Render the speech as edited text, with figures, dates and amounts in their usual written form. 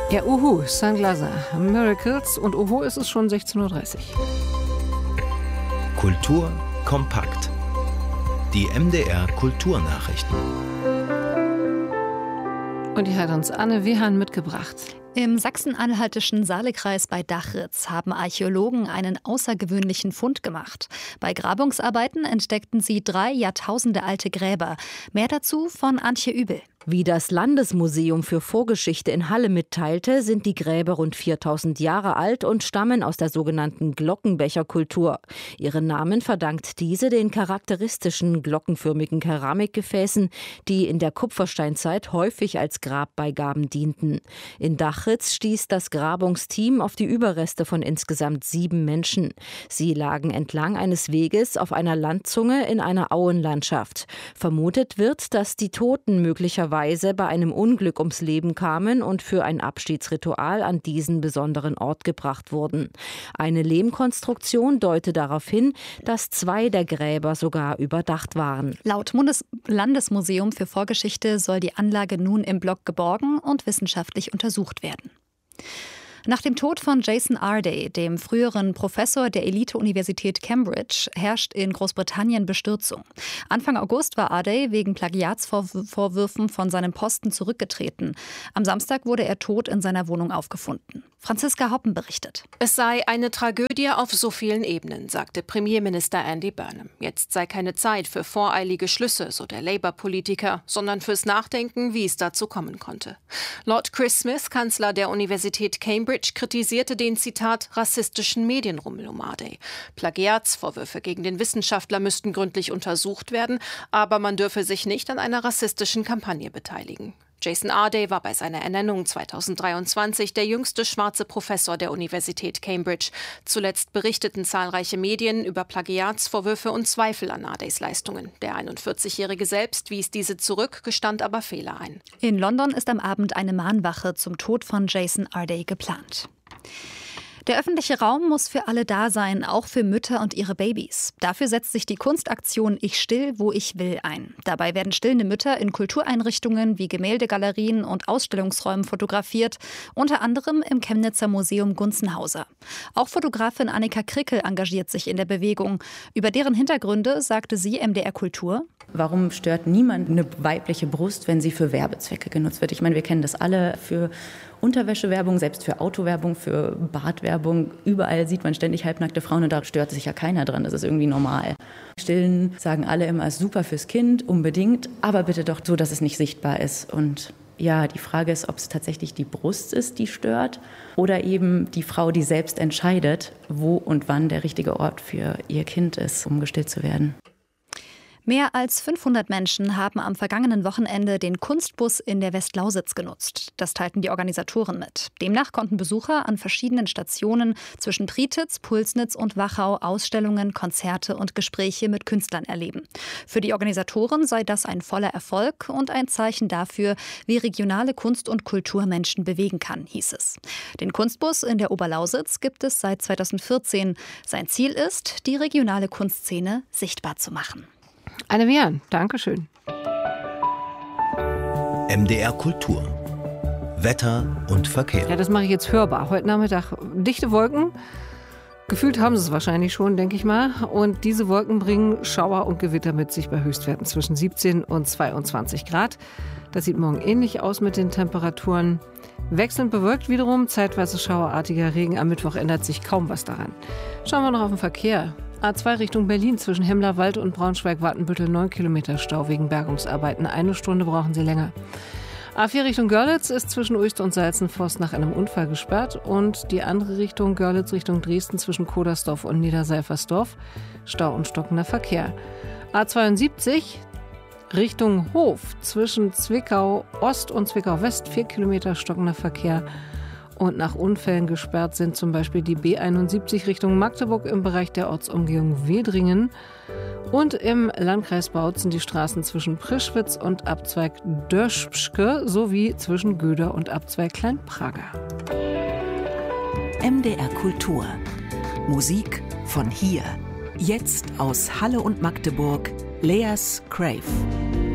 Ja, Uhu, Sunglaser, Miracles und Uhu ist es schon 16.30 Uhr. Kultur kompakt. Die MDR Kulturnachrichten. Und die hat uns Anne Wehan mitgebracht. Im sachsen-anhaltischen Saalekreis bei Dachritz haben Archäologen einen außergewöhnlichen Fund gemacht. Bei Grabungsarbeiten entdeckten sie 3 Jahrtausende alte Gräber. Mehr dazu von Antje Übel. Wie das Landesmuseum für Vorgeschichte in Halle mitteilte, sind die Gräber rund 4000 Jahre alt und stammen aus der sogenannten Glockenbecherkultur. Ihren Namen verdankt diese den charakteristischen glockenförmigen Keramikgefäßen, die in der Kupfersteinzeit häufig als Grabbeigaben dienten. In Dachritz stieß das Grabungsteam auf die Überreste von insgesamt 7 Menschen. Sie lagen entlang eines Weges auf einer Landzunge in einer Auenlandschaft. Vermutet wird, dass die Toten möglicherweise bei einem Unglück ums Leben kamen und für ein Abschiedsritual an diesen besonderen Ort gebracht wurden. Eine Lehmkonstruktion deutet darauf hin, dass 2 der Gräber sogar überdacht waren. Laut Landesmuseum für Vorgeschichte soll die Anlage nun im Block geborgen und wissenschaftlich untersucht werden. Nach dem Tod von Jason Arday, dem früheren Professor der Elite-Universität Cambridge, herrscht in Großbritannien Bestürzung. Anfang August war Arday wegen Plagiatsvorwürfen von seinem Posten zurückgetreten. Am Samstag wurde er tot in seiner Wohnung aufgefunden. Franziska Hoppen berichtet. Es sei eine Tragödie auf so vielen Ebenen, sagte Premierminister Andy Burnham. Jetzt sei keine Zeit für voreilige Schlüsse, so der Labour-Politiker, sondern fürs Nachdenken, wie es dazu kommen konnte. Lord Chris Smith, Kanzler der Universität Cambridge, kritisierte den, Zitat, rassistischen Medienrummel um Arday. Plagiatsvorwürfe gegen den Wissenschaftler müssten gründlich untersucht werden, aber man dürfe sich nicht an einer rassistischen Kampagne beteiligen. Jason Arday war bei seiner Ernennung 2023 der jüngste schwarze Professor der Universität Cambridge. Zuletzt berichteten zahlreiche Medien über Plagiatsvorwürfe und Zweifel an Ardays Leistungen. Der 41-Jährige selbst wies diese zurück, gestand aber Fehler ein. In London ist am Abend eine Mahnwache zum Tod von Jason Arday geplant. Der öffentliche Raum muss für alle da sein, auch für Mütter und ihre Babys. Dafür setzt sich die Kunstaktion Ich still, wo ich will ein. Dabei werden stillende Mütter in Kultureinrichtungen wie Gemäldegalerien und Ausstellungsräumen fotografiert, unter anderem im Chemnitzer Museum Gunzenhauser. Auch Fotografin Annika Krickel engagiert sich in der Bewegung. Über deren Hintergründe sagte sie MDR Kultur: Warum stört niemand eine weibliche Brust, wenn sie für Werbezwecke genutzt wird? Ich meine, wir kennen das alle für Unterwäschewerbung, selbst für Autowerbung, für Badwerbung. Überall sieht man ständig halbnackte Frauen und da stört sich ja keiner dran. Das ist irgendwie normal. Stillen sagen alle immer, ist super fürs Kind, unbedingt, aber bitte doch so, dass es nicht sichtbar ist. Und ja, die Frage ist, ob es tatsächlich die Brust ist, die stört, oder eben die Frau, die selbst entscheidet, wo und wann der richtige Ort für ihr Kind ist, um gestillt zu werden. Mehr als 500 Menschen haben am vergangenen Wochenende den Kunstbus in der Westlausitz genutzt. Das teilten die Organisatoren mit. Demnach konnten Besucher an verschiedenen Stationen zwischen Prietitz, Pulsnitz und Wachau Ausstellungen, Konzerte und Gespräche mit Künstlern erleben. Für die Organisatoren sei das ein voller Erfolg und ein Zeichen dafür, wie regionale Kunst und Kultur Menschen bewegen kann, hieß es. Den Kunstbus in der Oberlausitz gibt es seit 2014. Sein Ziel ist, die regionale Kunstszene sichtbar zu machen. Anne Wehan, Dankeschön. MDR Kultur. Wetter und Verkehr. Ja, das mache ich jetzt hörbar. Heute Nachmittag dichte Wolken. Gefühlt haben sie es wahrscheinlich schon, denke ich mal. Und diese Wolken bringen Schauer und Gewitter mit sich bei Höchstwerten zwischen 17 und 22 Grad. Das sieht morgen ähnlich aus mit den Temperaturen. Wechselnd bewölkt wiederum, zeitweise schauerartiger Regen. Am Mittwoch ändert sich kaum was daran. Schauen wir noch auf den Verkehr. A2 Richtung Berlin zwischen Hemlerwald und Braunschweig-Wattenbüttel 9 Kilometer Stau wegen Bergungsarbeiten. 1 Stunde brauchen sie länger. A4 Richtung Görlitz ist zwischen Uecht und Salzenforst nach einem Unfall gesperrt. Und die andere Richtung, Görlitz Richtung Dresden zwischen Kodersdorf und Niederseifersdorf, Stau und stockender Verkehr. A72 Richtung Hof zwischen Zwickau Ost und Zwickau West 4 Kilometer stockender Verkehr. Und nach Unfällen gesperrt sind zum Beispiel die B71 Richtung Magdeburg im Bereich der Ortsumgehung Wedringen und im Landkreis Bautzen die Straßen zwischen Prischwitz und Abzweig Döschpschke sowie zwischen Göder und Abzweig Kleinprager. MDR Kultur. Musik von hier. Jetzt aus Halle und Magdeburg, Leas Crave.